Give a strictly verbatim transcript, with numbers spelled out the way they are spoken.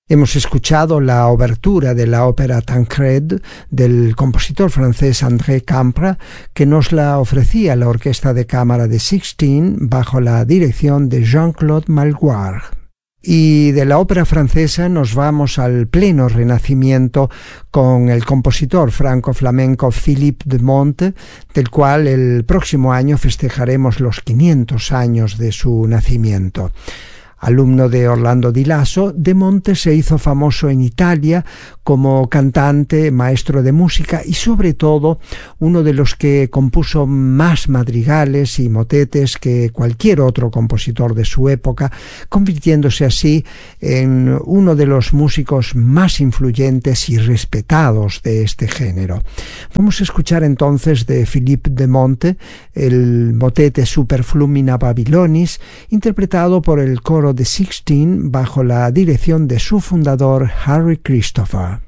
Hemos escuchado la obertura de la ópera Tancred del compositor francés André Campra, que nos la ofrecía la Orquesta de Cámara de Sixteen bajo la dirección de Jean-Claude Malguard. Y de la ópera francesa nos vamos al pleno Renacimiento con el compositor franco-flamenco Philippe de Monte, del cual el próximo año festejaremos los quinientos años de su nacimiento. Alumno de Orlando Di Lasso, De Monte se hizo famoso en Italia como cantante, maestro de música y sobre todo uno de los que compuso más madrigales y motetes que cualquier otro compositor de su época, convirtiéndose así en uno de los músicos más influyentes y respetados de este género. Vamos a escuchar entonces de Philippe de Monte el motete Superflumina Babylonis, interpretado por el coro de Sixteen bajo la dirección de su fundador Harry Christopher.